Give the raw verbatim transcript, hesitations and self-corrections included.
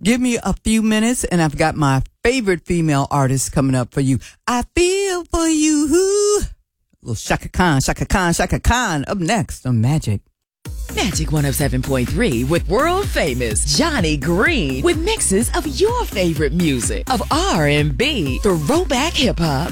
Give me a few minutes, and I've got my favorite female artist coming up for you. I feel for you. Little Chaka Khan, Chaka Khan, Chaka Khan. Up next on Magic. Magic one oh seven point three with world famous Johnny Green with mixes of your favorite music of R and B, throwback hip hop,